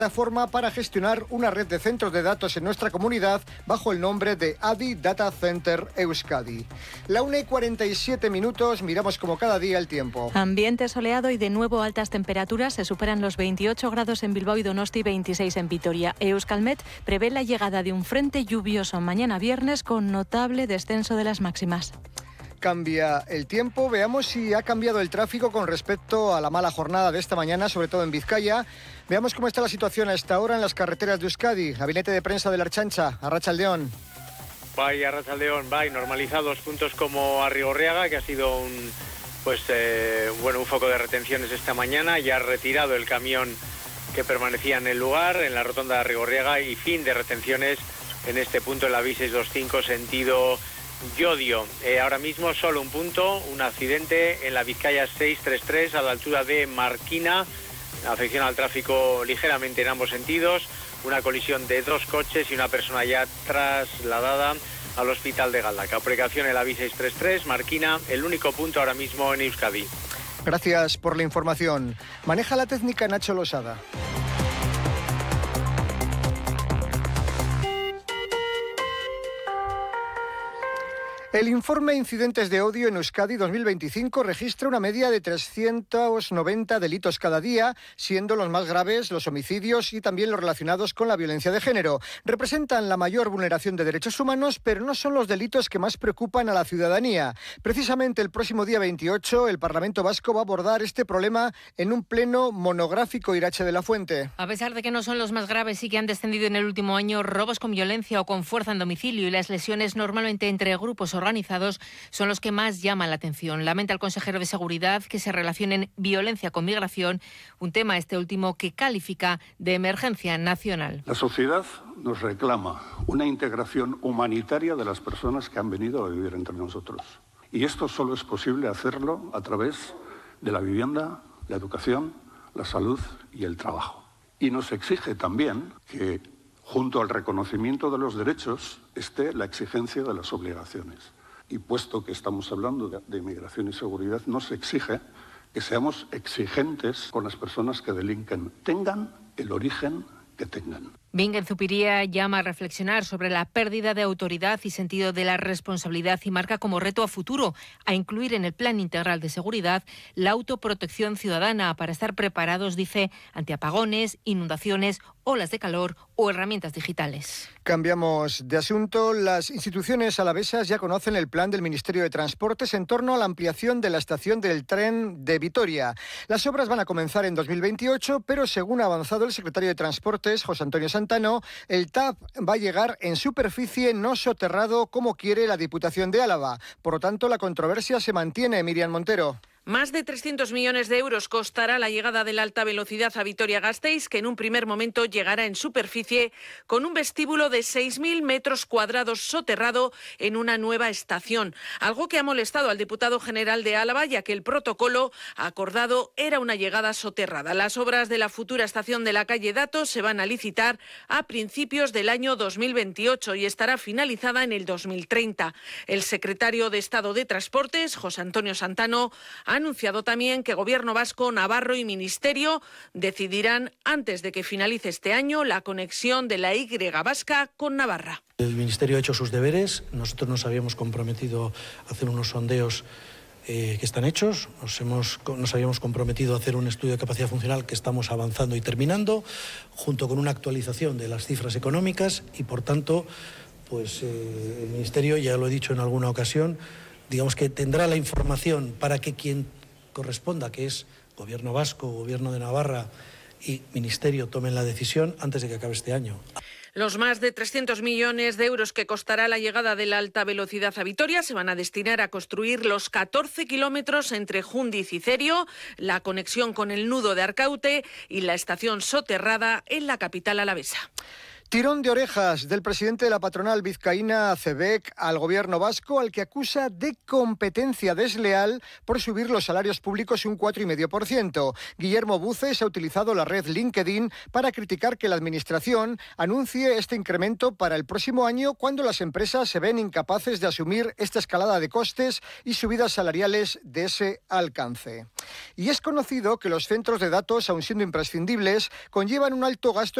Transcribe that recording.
plataforma para gestionar una red de centros de datos en nuestra comunidad bajo el nombre de ADI Data Center Euskadi. La 1:47, miramos como cada día el tiempo. Ambiente soleado y de nuevo altas temperaturas, se superan los 28 grados en Bilbao y Donosti, 26 en Vitoria. Euskalmet prevé la llegada de un frente lluvioso mañana viernes con notable descenso de las máximas. Cambia el tiempo, veamos si ha cambiado el tráfico con respecto a la mala jornada de esta mañana, sobre todo en Vizcaya. Veamos cómo está la situación a esta hora en las carreteras de Euskadi. Gabinete de prensa de la Ertzaintza, Arratsaldeon. Arratsaldeon, normalizados puntos como Arrigorriaga, que ha sido un foco de retenciones esta mañana. Ya ha retirado el camión que permanecía en el lugar, en la rotonda de Arrigorriaga, y fin de retenciones en este punto en la B625 sentido Llodio. Ahora mismo solo un punto, un accidente en la Vizcaya 633 a la altura de Marquina, afección al tráfico ligeramente en ambos sentidos, una colisión de dos coches y una persona ya trasladada al hospital de Galdaca. Precaución en la B633, Marquina, el único punto ahora mismo en Euskadi. Gracias por la información. Maneja la técnica Nacho Losada. El informe Incidentes de Odio en Euskadi 2025 registra una media de 390 delitos cada día, siendo los más graves los homicidios y también los relacionados con la violencia de género. Representan la mayor vulneración de derechos humanos, pero no son los delitos que más preocupan a la ciudadanía. Precisamente el próximo día 28, el Parlamento Vasco va a abordar este problema en un pleno monográfico. Irache de la Fuente. A pesar de que no son los más graves, sí que han descendido en el último año robos con violencia o con fuerza en domicilio, y las lesiones normalmente entre grupos organizados son los que más llaman la atención. Lamenta el consejero de Seguridad que se relacionen violencia con migración, un tema este último que califica de emergencia nacional. La sociedad nos reclama una integración humanitaria de las personas que han venido a vivir entre nosotros. Y esto solo es posible hacerlo a través de la vivienda, la educación, la salud y el trabajo. Y nos exige también que, junto al reconocimiento de los derechos, esté la exigencia de las obligaciones. Y puesto que estamos hablando de inmigración y seguridad, nos exige que seamos exigentes con las personas que delinquen, tengan el origen que tengan. Bingen Zupiria llama a reflexionar sobre la pérdida de autoridad y sentido de la responsabilidad y marca como reto a futuro a incluir en el Plan Integral de Seguridad la autoprotección ciudadana para estar preparados, dice, ante apagones, inundaciones, olas de calor o herramientas digitales. Cambiamos de asunto. Las instituciones alavesas ya conocen el plan del Ministerio de Transportes en torno a la ampliación de la estación del tren de Vitoria. Las obras van a comenzar en 2028, pero según ha avanzado el secretario de Transportes, José Antonio Santano, el TAP va a llegar en superficie, no soterrado, como quiere la Diputación de Álava. Por lo tanto, la controversia se mantiene. Miriam Montero. Más de 300 millones de euros costará la llegada de la alta velocidad a Vitoria-Gasteiz, que en un primer momento llegará en superficie con un vestíbulo de 6.000 metros cuadrados soterrado en una nueva estación. Algo que ha molestado al diputado general de Álava, ya que el protocolo acordado era una llegada soterrada. Las obras de la futura estación de la calle Datos se van a licitar a principios del año 2028 y estará finalizada en el 2030. El secretario de Estado de Transportes, José Antonio Santano, ha anunciado también que Gobierno vasco, Navarro y Ministerio decidirán antes de que finalice este año la conexión de la Y vasca con Navarra. El Ministerio ha hecho sus deberes. Nosotros nos habíamos comprometido a hacer unos sondeos que están hechos. Nos habíamos comprometido a hacer un estudio de capacidad funcional que estamos avanzando y terminando, junto con una actualización de las cifras económicas y, por tanto, el Ministerio, ya lo he dicho en alguna ocasión, digamos que tendrá la información para que quien corresponda, que es Gobierno vasco, Gobierno de Navarra y Ministerio, tomen la decisión antes de que acabe este año. Los más de 300 millones de euros que costará la llegada de la alta velocidad a Vitoria se van a destinar a construir los 14 kilómetros entre Jundiz y Cerio, la conexión con el nudo de Arcaute y la estación soterrada en la capital alavesa. Tirón de orejas del presidente de la patronal vizcaína CEBEC al gobierno vasco, al que acusa de competencia desleal por subir los salarios públicos un 4,5%. Guillermo Buces ha utilizado la red LinkedIn para criticar que la administración anuncie este incremento para el próximo año, cuando las empresas se ven incapaces de asumir esta escalada de costes y subidas salariales de ese alcance. Y es conocido que los centros de datos, aun siendo imprescindibles, conllevan un alto gasto